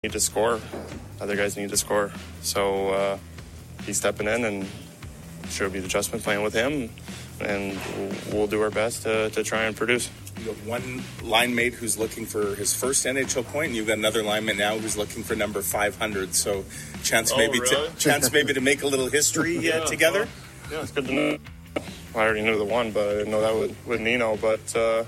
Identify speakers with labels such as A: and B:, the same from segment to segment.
A: need to score. Other guys need to score. So he's stepping in, and sure be the adjustment playing with him, and we'll do our best to try and produce.
B: You have one line mate who's looking for his first NHL point, and you've got another lineman now who's looking for number 500. So chance maybe to make a little history together.
A: Yeah, it's good to know. I already knew the one, but I didn't know that with Nino. But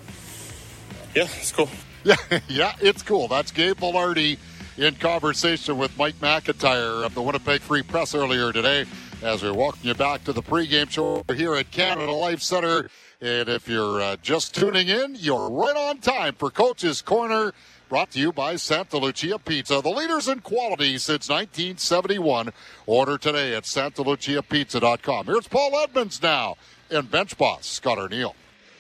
A: yeah, it's cool.
C: Yeah, it's cool. That's Gabe Vilardi in conversation with Mike McIntyre of the Winnipeg Free Press earlier today, as we're walking you back to the pregame show here at Canada Life Center. And if you're just tuning in, you're right on time for Coach's Corner, brought to you by Santa Lucia Pizza, the leaders in quality since 1971. Order today at santaluciapizza.com. Here's Paul Edmonds now and bench boss Scott Arniel.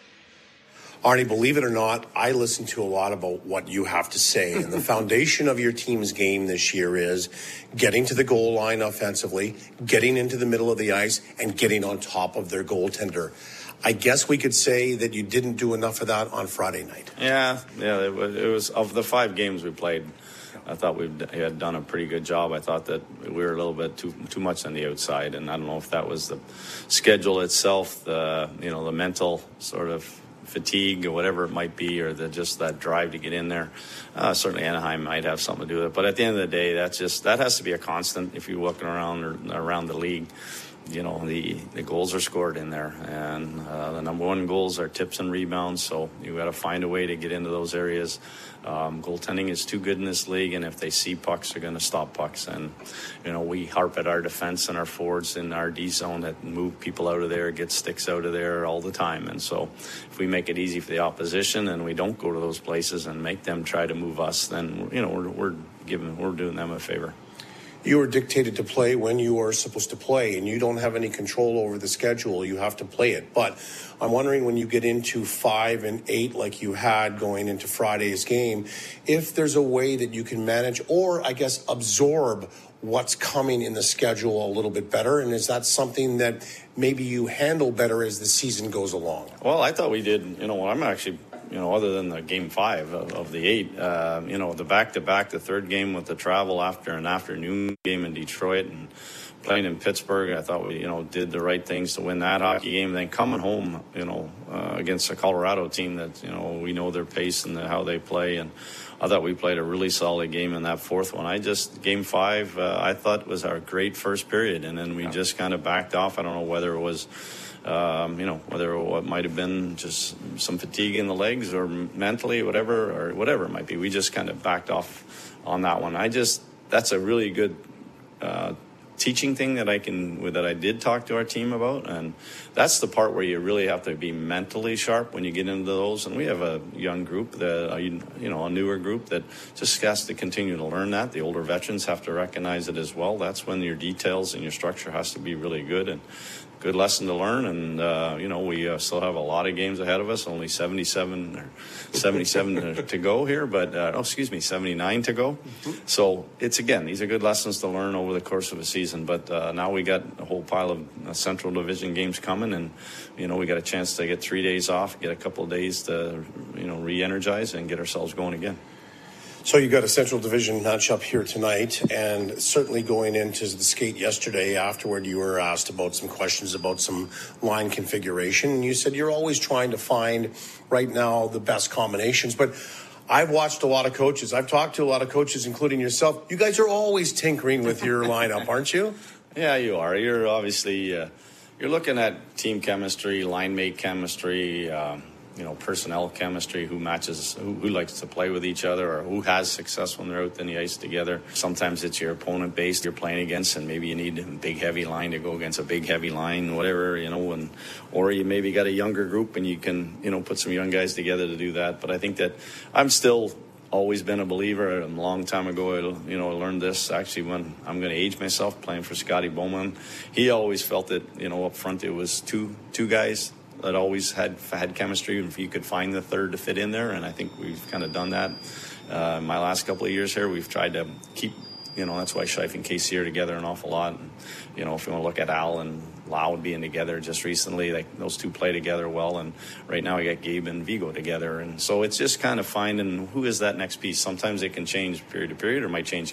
D: Arnie, believe it or not, I listen to a lot about what you have to say. And the foundation of your team's game this year is getting to the goal line offensively, getting into the middle of the ice, and getting on top of their goaltender. I guess we could say that you didn't do enough of that on Friday night.
E: Yeah, it was of the 5 games we played, I thought we had done a pretty good job. I thought that we were a little bit too much on the outside, and I don't know if that was the schedule itself, the mental sort of fatigue or whatever it might be, or just that drive to get in there. Certainly Anaheim might have something to do with it, but at the end of the day, that has to be a constant if you're walking around the league. The goals are scored in there, and the number one goals are tips and rebounds, so you got to find a way to get into those areas. Goaltending is too good in this league, and if they see pucks, they're going to stop pucks. And we harp at our defense and our forwards in our D zone that move people out of there, get sticks out of there all the time. And so if we make it easy for the opposition and we don't go to those places and make them try to move us, then we're doing them a favor.
D: You are dictated to play when you are supposed to play, and you don't have any control over the schedule. You have to play it. But I'm wondering, when you get into 5 and 8 like you had going into Friday's game, if there's a way that you can manage or, I guess, absorb what's coming in the schedule a little bit better, and is that something that maybe you handle better as the season goes along?
E: Well, I thought we did. I'm actually, other than the game 5 of the 8, the back-to-back, the third game with the travel after an afternoon game in Detroit and playing in Pittsburgh, I thought we, did the right things to win that hockey game. Then coming home, against a Colorado team that, we know their pace and how they play. And I thought we played a really solid game in that fourth one. Game 5, I thought was our great first period. And then we just kind of backed off. I don't know whether it was, whether it might have been just some fatigue in the legs or mentally, whatever it might be. We just kind of backed off on that one. That's a really good teaching thing that I did talk to our team about, and that's the part where you really have to be mentally sharp when you get into those. And we have a young group, a newer group that just has to continue to learn that. The older veterans have to recognize it as well. That's when your details and your structure has to be really good, and good lesson to learn. And we still have a lot of games ahead of us, only 77 to go here, but 79 to go. So these are good lessons to learn over the course of a season. But now we got a whole pile of Central Division games coming, and we got a chance to get 3 days off, get a couple of days to re-energize and get ourselves going again.
D: So you got a Central Division matchup here tonight, and certainly going into the skate yesterday afterward, you were asked about some questions about some line configuration, and you said you're always trying to find right now the best combinations. But I've watched a lot of coaches. I've talked to a lot of coaches, including yourself. You guys are always tinkering with your lineup, aren't you?
E: Yeah, you are. You're obviously you're looking at team chemistry, line mate chemistry, personnel chemistry, who likes to play with each other, or who has success when they're out on the ice together. Sometimes it's your opponent base you're playing against, and maybe you need a big heavy line to go against a big heavy line, whatever, or you maybe got a younger group and you can, put some young guys together to do that. But I think that I'm still always been a believer. A long time ago, I learned this actually when I'm going to age myself playing for Scotty Bowman. He always felt that, up front it was two guys that always had chemistry, if you could find the third to fit in there, and I think we've kind of done that. My last couple of years here, we've tried to keep, that's why Scheif and Casey are together an awful lot. And, if you want to look at Al and Loud being together just recently. Like those two play together well, and right now we got Gabe and Vigo together, and so it's just kind of finding who is that next piece. Sometimes it can change period to period, or might change